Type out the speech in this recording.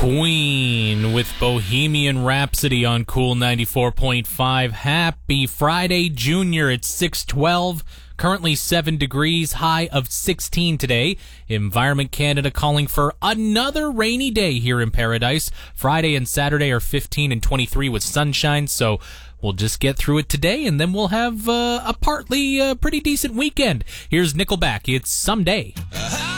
Queen with Bohemian Rhapsody on Cool 94.5. Happy Friday, Junior. It's 6:12. Currently 7 degrees, high of 16 today. Environment Canada calling for another rainy day here in Paradise. Friday and Saturday are 15 and 23 with sunshine, so we'll just get through it today, and then we'll have a partly pretty decent weekend. Here's Nickelback. It's Someday.